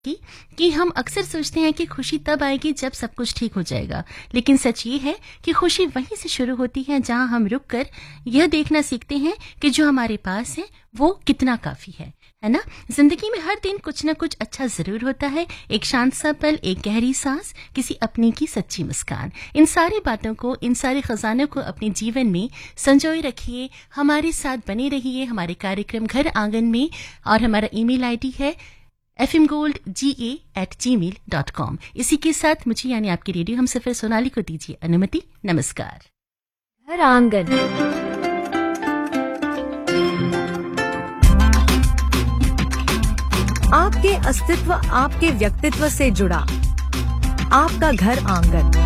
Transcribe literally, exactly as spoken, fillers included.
कि कि हम अक्सर सोचते हैं कि खुशी तब आएगी जब सब कुछ ठीक हो जाएगा, लेकिन सच ये है कि खुशी वहीं से शुरू होती है जहां हम रुककर यह देखना सीखते हैं कि जो हमारे पास है वो कितना काफी है है ना। जिंदगी में हर दिन कुछ ना कुछ अच्छा जरूर होता है, एक शांत सा पल, एक गहरी सांस, किसी अपने की सच्ची मुस्कान। इन सारी बातों को, इन सारे खजानों को अपने जीवन में संजोए रखिए, हमारे साथ बने रहिए हमारे कार्यक्रम घर आंगन में। और हमारा ईमेल आईडी है एफ एम गोल्ड जी ए एट जी मेल डॉट कॉम। इसी के साथ मुझे यानी आपकी रेडियो हम सफर सोनाली को दीजिए अनुमति। नमस्कार। घर आंगन, आपके अस्तित्व, आपके व्यक्तित्व से जुड़ा आपका घर आंगन।